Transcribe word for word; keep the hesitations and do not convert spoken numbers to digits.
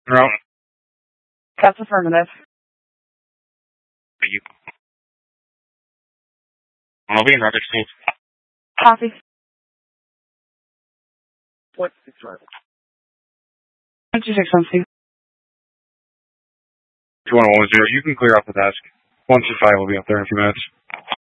No. That's affirmative. You. I'll be in Rocket School. Copy. What? It's right. twenty-six on C. two one one zero, you can clear off the desk. one two five will be up there in a few minutes.